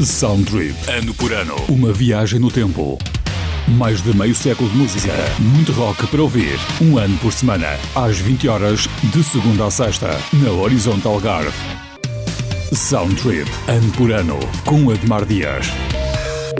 Sound Trip, ano por ano, uma viagem no tempo. Mais de meio século de música, muito rock para ouvir, um ano por semana, às 20 horas, de segunda a sexta, na Horizonte Algarve. Sound Trip, ano por ano, com Admar Dias.